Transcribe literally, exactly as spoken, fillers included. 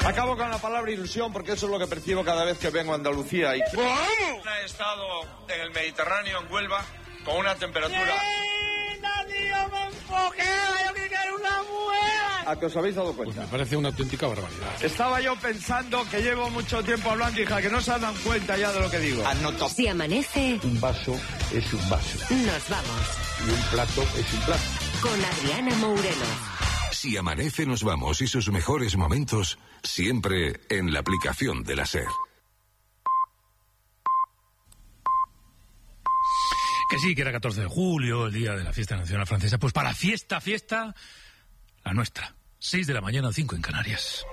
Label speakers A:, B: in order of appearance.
A: Acabo con la palabra ilusión porque eso es lo que percibo cada vez que vengo a Andalucía. Y...
B: ¡Vamos! He estado en el Mediterráneo, en Huelva, con una temperatura...
A: ¿A que os habéis dado cuenta?
C: Pues me parece una auténtica barbaridad.
A: Estaba yo pensando que llevo mucho tiempo hablando, hija, que no se dan cuenta ya de lo que digo.
D: Anoto. Si amanece...
E: Un vaso es un vaso.
D: Nos vamos.
E: Y un plato es un plato.
D: Con Adriana Mourelo.
F: Si amanece nos vamos y sus mejores momentos siempre en la aplicación de la SER.
C: Que sí, que era catorce de julio, el día de la fiesta nacional francesa. Pues para fiesta, fiesta, la nuestra. seis de la mañana, cinco en Canarias.